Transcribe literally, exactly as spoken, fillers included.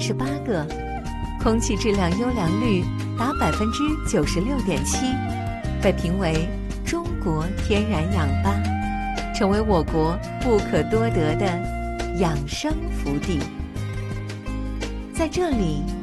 十八个，空气质量优良率达百分之九十六点七，被评为中国天然氧吧，成为我国不可多得的养生福地。在这里，